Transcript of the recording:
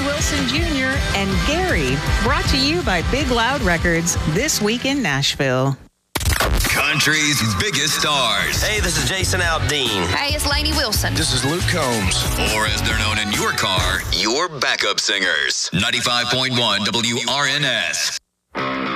Wilson Jr. and Gary, brought to you by Big Loud Records, This Week in Nashville. Country's biggest stars. Hey, this is Jason Aldean. Hey, it's Lainey Wilson. This is Luke Combs. Or as they're known in your car, your backup singers. 95.1 WRNS.